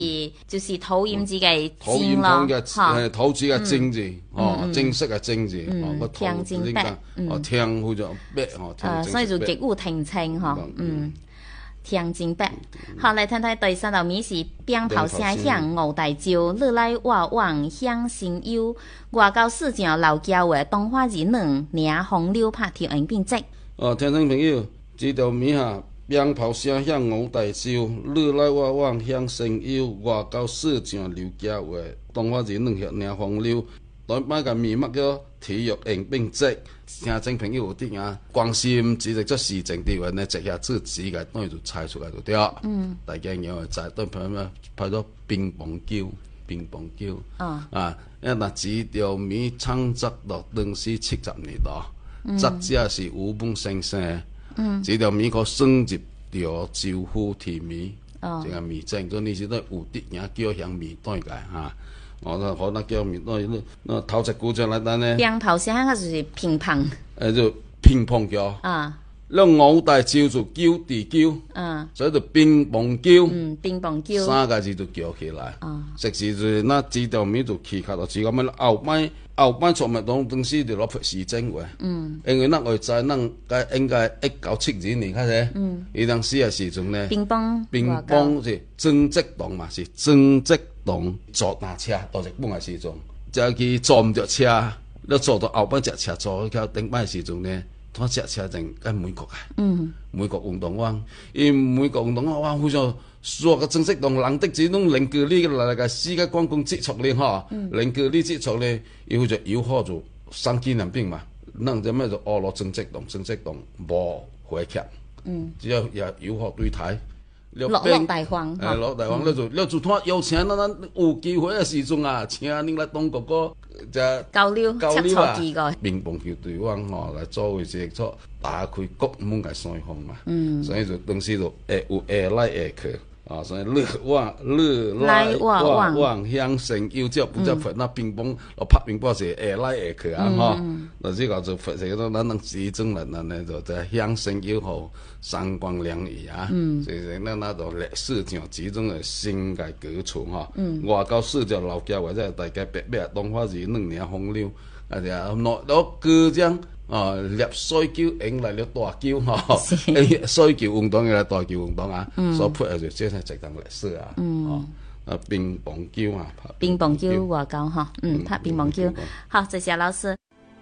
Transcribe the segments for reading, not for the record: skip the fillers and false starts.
就是土音字嘅土音咯， 嘅土字嘅正字，正式嘅正字，個土聽正白， 聽好咗白， 所以就極有聽稱聽正白。好，嚟睇睇第三道謎是鞭炮聲響五大招，你來我往響聲幽，外交市場老交嘅東華二兩，領風流拍條影變質。 聽眾朋友，這道謎下。鞭炮聲響五大招，你來我往響聲幽，外交市場劉家話，東華人兩協領風流。台灣嘅謎乜叫體育應變質？聽眾朋友有啲啊，關心只係做市政啲話呢，直下自己嘅當然就猜出來就對。大家有會知，都譬如拍咗乒乓球，因為嗱這條謎創作到當時70年代，作者是吳夢先生。這條謎可升級條招呼題謎，這個謎證，咁你是都有啲人叫響謎對嘅嚇，我都可能叫謎對，那頭一句就嚟單呢。 鞭炮聲嗰就是乒乓， 就乒乓球。那五大招就叫地叫，所以就乒乓球。 乒乓球。 三個字就叫起來。實時就那這條謎就起卡到自咁樣後班創物當時就攞出市政話，因為那我知那應該1972年開始，伊當時嘅時陣呢，乒乓是政績黨嘛，是政績黨坐那車到日本嘅時陣，就佢坐唔着車，你坐到後班隻車坐到頂班嘅時陣呢，嗰隻車就喺美國嘅，美國運動灣，因美國運動灣哇，好像。所有嘅正式黨人的這種零距離嚟嘅世界觀光接觸咧嚇，零距離接觸咧，要就要好就生紀念品嘛，能就咩就俄羅正式黨冇回劇，只要要好對台， 落大方， 落大方，你就拖有錢啦，有機會嘅時陣啊，請你來當哥哥就交流啊， 乒乓球隊灣來作為是做打開國門嘅雙方嘛，所以就當時就有來去。所以你來我往向聲幽，只不只罰那乒乓，拍乒乓是來去啊，那這個就罰這個咱集中人呢就在向聲幽後三光兩儀啊，所以那就歷史上集中嘅新嘅歌詞外交市場老家或者大家白白東華人兩年風流，攞歌將。立水球引來了大球水球運動嘅大球運動啊，所配就即係一段歷史啊。乒乓球啊， 乒乓球外交拍乒乓球。好，謝謝老師。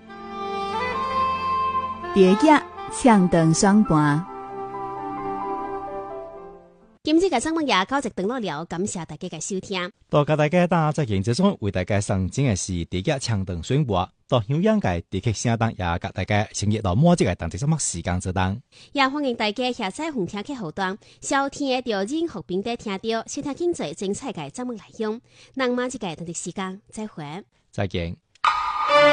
第一唱斷雙盤。 今日嘅節目也到這段落了，感謝大家嘅收聽。 多謝大家打在現實中為大家上陣嘅是第一唱斷雙盤。到香港嘅地區聲檔也給大家成日到每一個當節節目時間做當， 也歡迎大家下載紅聽客戶端，收聽到任何平台聽到收聽經濟精彩嘅節目內容。那麼這個當節時間再會， 再見。